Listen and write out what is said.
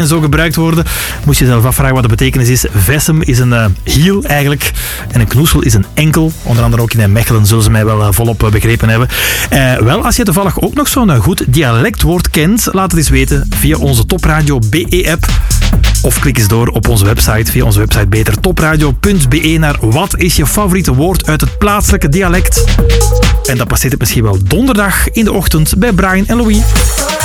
en zo gebruikt worden. Moest je zelf afvragen wat de betekenis is. Vessem is een hiel eigenlijk. En een knoesel is een enkel. Onder andere ook in Mechelen zullen ze mij wel volop begrepen hebben. Wel, als je toevallig ook nog zo'n goed dialectwoord kent, laat het eens weten via onze Topradio BE-app. Of klik eens door op onze website, via onze website beter, topradio.be, naar wat is je favoriete woord uit het plaatselijke dialect. En dat passeert het misschien wel donderdag in de ochtend bij Brian en Louis.